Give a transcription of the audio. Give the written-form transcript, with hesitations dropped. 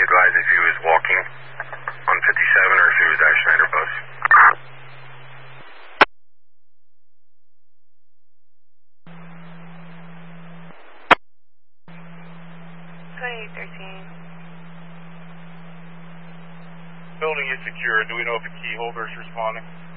advise if he was walking on 57 or if he was at Schneider bus. Building is secure. Do we know if the key holder is responding?